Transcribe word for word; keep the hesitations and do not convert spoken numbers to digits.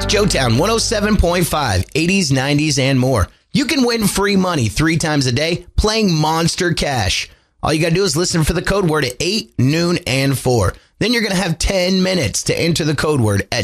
It's Joetown one oh seven point five, eighties, nineties, and more. You can win free money three times a day playing Monster Cash. All you got to do is listen for the code word at eight, noon, and four. Then you're going to have ten minutes to enter the code word at